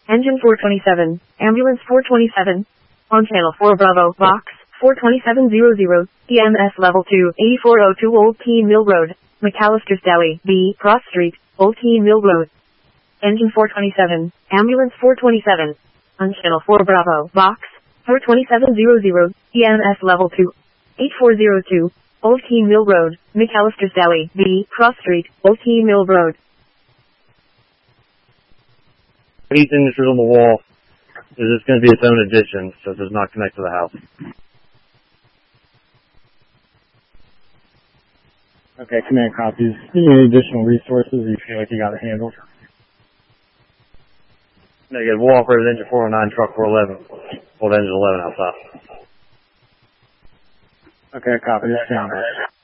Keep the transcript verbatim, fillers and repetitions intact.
Engine four twenty-seven, Ambulance four twenty-seven. On Channel four Bravo, Box four twenty-seven hundred, E M S Level two, eighty-four oh two Old Keene Mill Road, McAllister's Deli, B, Cross Street, Old Keene Mill Road. Engine four twenty-seven, Ambulance four twenty-seven. On Channel four Bravo, Box four twenty-seven hundred, E M S Level two, eighty-four oh two, Old Keene Mill Road, McAllister's Deli, B, Cross Street, Old Keene Mill Road. These signatures on the wall is this going to be its own addition, so it does not connect to the house. Okay, command copies. Any additional resources you feel like you got it handled? Negative. We'll operate at engine four oh nine, truck four eleven. Hold engine eleven outside. Okay, copy. That's down.